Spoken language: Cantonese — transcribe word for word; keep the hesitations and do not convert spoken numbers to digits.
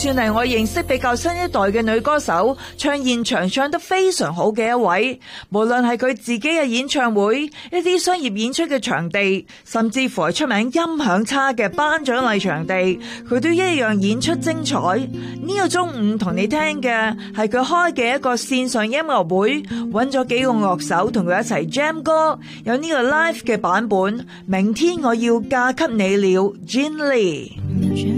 算係我認識比較新一代嘅女歌手，唱現場唱得非常好嘅一位。無論係佢自己嘅演唱會、一啲商業演出嘅場地，甚至乎係出名音響差嘅頒獎禮場地，佢都一樣演出精彩。呢個中午同你聽嘅係佢開嘅一個線上音樂會，揾咗幾個樂手同佢一齊 jam 歌，有呢個 live 嘅版本。明天我要嫁給你了 Gin Lee。